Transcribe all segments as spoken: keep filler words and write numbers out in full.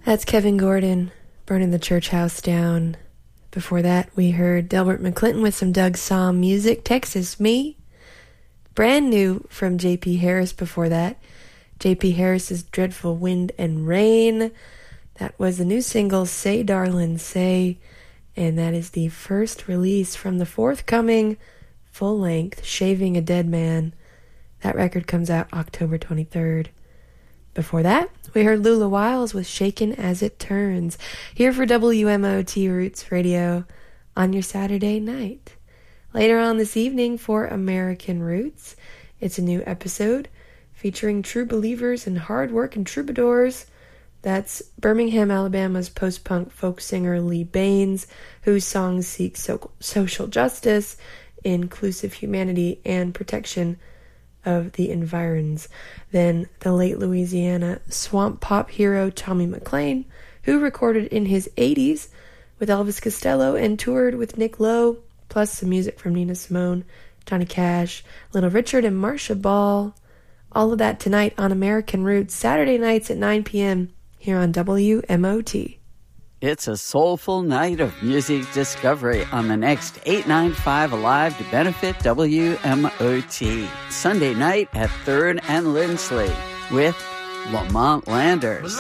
That's Kevin Gordon, Burning the Church House Down. Before that, we heard Delbert McClinton with some Doug Sahm music, Texas Me. Brand new from J P Harris before that. J P Harris's Dreadful Wind and Rain. That was the new single, Say Darlin' Say, and that is the first release from the forthcoming full-length Shaving a Dead Man. That record comes out October twenty-third. Before that, we heard Lula Wiles with Shaken As It Turns, here for W M O T Roots Radio on your Saturday night. Later on this evening for American Roots, it's a new episode featuring true believers and hard-working troubadours. That's Birmingham, Alabama's post-punk folk singer Lee Baines, whose songs seek so- social justice, inclusive humanity, and protection of the environs. Then the late Louisiana swamp pop hero Tommy McLean, who recorded in his eighties with Elvis Costello and toured with Nick Lowe, plus some music from Nina Simone, Johnny Cash, Little Richard, and Marcia Ball. All of that tonight on American Roots, Saturday nights at nine p.m. here on W M O T. It's a soulful night of music discovery on the next eight ninety-five Alive to benefit W M O T. Sunday night at third and Lindsley with Lamont Landers.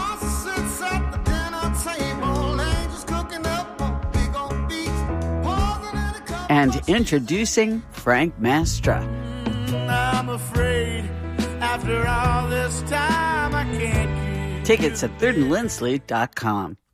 And introducing Frank Mastra. I'm afraid after all this time I can't keep. Tickets at third and lindsley dot com.